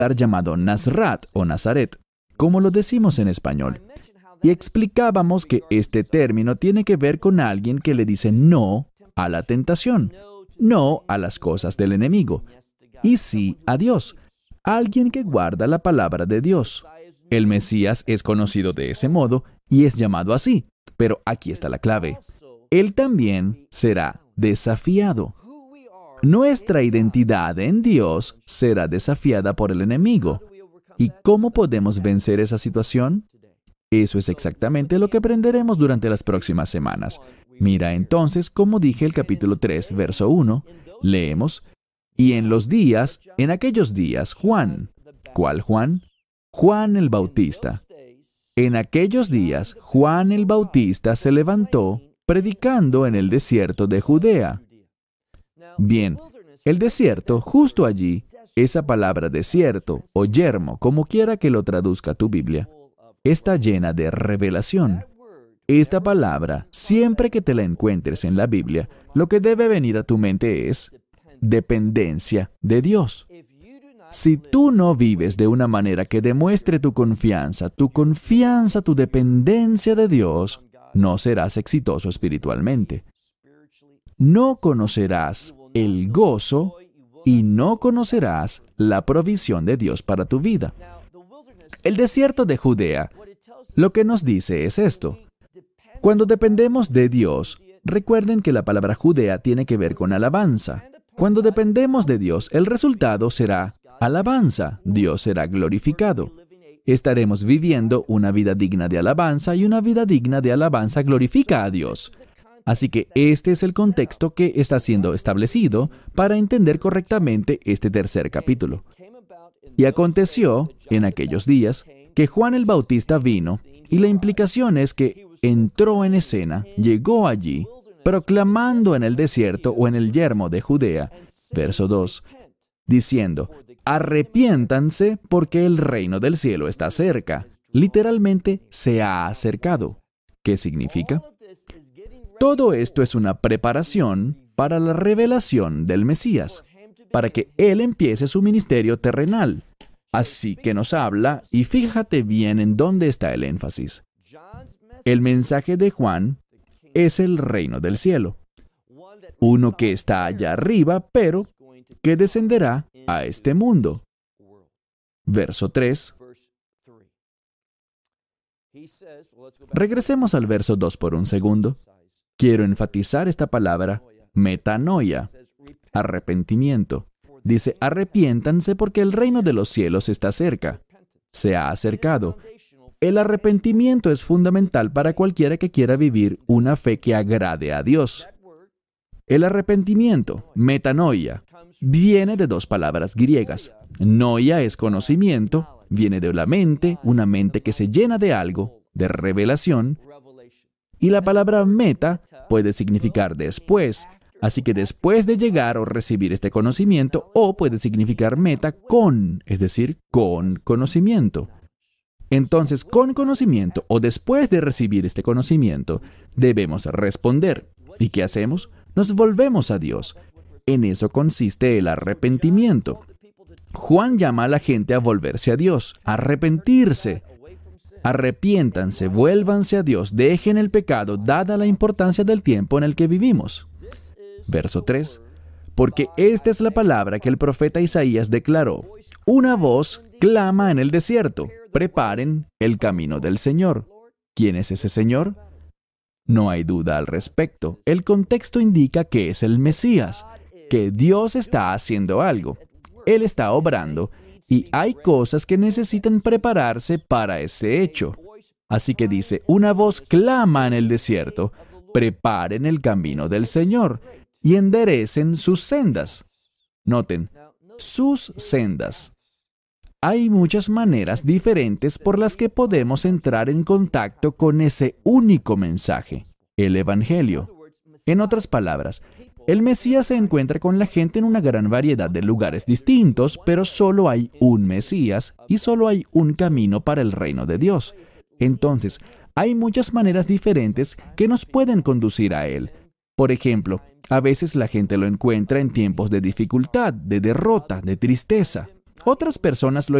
llamado Nazrat o Nazaret, como lo decimos en español. Y explicábamos que este término tiene que ver con alguien que le dice no a la tentación, no a las cosas del enemigo, y sí a Dios, alguien que guarda la palabra de Dios. El Mesías es conocido de ese modo y es llamado así, pero aquí está la clave. Él también será desafiado. Nuestra identidad en Dios será desafiada por el enemigo. ¿Y cómo podemos vencer esa situación? Eso es exactamente lo que aprenderemos durante las próximas semanas. Mira entonces, como dije el capítulo 3, verso 1, leemos, y en aquellos días, Juan. ¿Cuál Juan? Juan el Bautista. En aquellos días, Juan el Bautista se levantó predicando en el desierto de Judea. Bien, el desierto, justo allí, esa palabra desierto o yermo, como quiera que lo traduzca tu Biblia, está llena de revelación. Esta palabra, siempre que te la encuentres en la Biblia, lo que debe venir a tu mente es dependencia de Dios. Si tú no vives de una manera que demuestre tu confianza, tu dependencia de Dios, no serás exitoso espiritualmente. No conocerás el gozo y no conocerás la provisión de Dios para tu vida. El desierto de Judea lo que nos dice es esto. Cuando dependemos de Dios, recuerden que la palabra Judea tiene que ver con alabanza. Cuando dependemos de Dios, el resultado será alabanza. Dios será glorificado. Estaremos viviendo una vida digna de alabanza y una vida digna de alabanza glorifica a Dios. Así que este es el contexto que está siendo establecido para entender correctamente este tercer capítulo. Y aconteció, en aquellos días, que Juan el Bautista vino, y la implicación es que entró en escena, llegó allí, proclamando en el desierto o en el yermo de Judea, verso 2, diciendo, arrepiéntanse porque el reino del cielo está cerca. Literalmente, se ha acercado. ¿Qué significa? Todo esto es una preparación para la revelación del Mesías, para que Él empiece su ministerio terrenal. Así que nos habla, y fíjate bien en dónde está el énfasis. El mensaje de Juan es el reino del cielo. Uno que está allá arriba, pero que descenderá a este mundo. Verso 3. Regresemos al verso 2 por un segundo. Quiero enfatizar esta palabra, metanoia, arrepentimiento. Dice, arrepiéntanse porque el reino de los cielos está cerca. Se ha acercado. El arrepentimiento es fundamental para cualquiera que quiera vivir una fe que agrade a Dios. El arrepentimiento, metanoia, viene de dos palabras griegas. Noia es conocimiento, viene de la mente, una mente que se llena de algo, de revelación. Y la palabra meta puede significar después. Así que después de llegar o recibir este conocimiento, o puede significar meta con, es decir, con conocimiento. Entonces, con conocimiento o después de recibir este conocimiento, debemos responder. ¿Y qué hacemos? Nos volvemos a Dios. En eso consiste el arrepentimiento. Juan llama a la gente a volverse a Dios, a arrepentirse. Arrepiéntanse, vuélvanse a Dios, dejen el pecado, dada la importancia del tiempo en el que vivimos. Verso 3. Porque esta es la palabra que el profeta Isaías declaró. Una voz clama en el desierto, preparen el camino del Señor. ¿Quién es ese Señor? No hay duda al respecto. El contexto indica que es el Mesías, que Dios está haciendo algo. Él está obrando y hay cosas que necesitan prepararse para ese hecho. Así que dice, una voz clama en el desierto, preparen el camino del Señor y enderecen sus sendas. Noten, sus sendas. Hay muchas maneras diferentes por las que podemos entrar en contacto con ese único mensaje, el Evangelio. En otras palabras, el Mesías se encuentra con la gente en una gran variedad de lugares distintos, pero solo hay un Mesías y solo hay un camino para el reino de Dios. Entonces, hay muchas maneras diferentes que nos pueden conducir a Él. Por ejemplo, a veces la gente lo encuentra en tiempos de dificultad, de derrota, de tristeza. Otras personas lo